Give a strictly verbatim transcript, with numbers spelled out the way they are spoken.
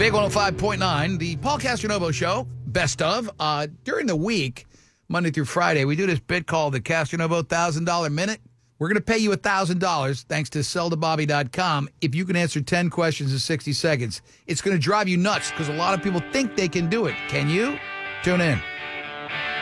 Big one oh five point nine, the Paul Castronovo Show, best of. Uh, during the week, Monday through Friday, we do this bit called the Castronovo one thousand dollar Minute. We're going to pay you one thousand dollars thanks to sell to bobby dot com if you can answer ten questions in sixty seconds. It's going to drive you nuts because a lot of people think they can do it. Can you? Tune in.